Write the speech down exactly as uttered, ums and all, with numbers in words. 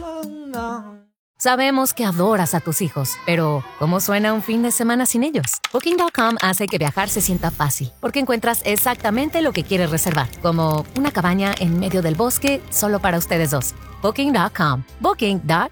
Sabemos que adoras a tus hijos, pero ¿cómo suena un fin de semana sin ellos? Booking punto com hace que viajar se sienta fácil, porque encuentras exactamente lo que quieres reservar, como una cabaña en medio del bosque solo para ustedes dos. Booking punto com. Booking punto com.